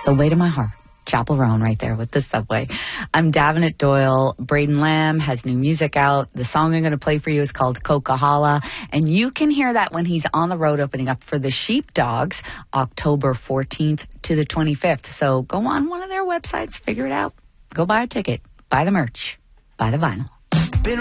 The Way to My Heart. Chapel Roan right there with the subway. I'm Davenant Doyle. Braden Lamb has new music out. The song I'm going to play for you is called Coca-Cola. And you can hear that when he's on the road opening up for the Sheepdogs, October 14th to the 25th. So go on one of their websites, figure it out. Go buy a ticket, buy the merch, buy the vinyl.